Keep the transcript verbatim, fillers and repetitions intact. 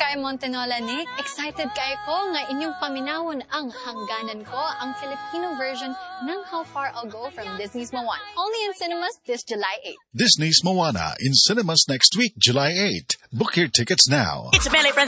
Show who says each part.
Speaker 1: Kay Montenola, Nick. Excited kayo ko nga inyong paminawon ang Hangganan Ko, ang Filipino version ng How Far I'll Go from Disney's Moana. Only in cinemas this July eighth.
Speaker 2: Disney's Moana in cinemas next week, July eighth. Book your tickets now.
Speaker 3: It's a Family Friends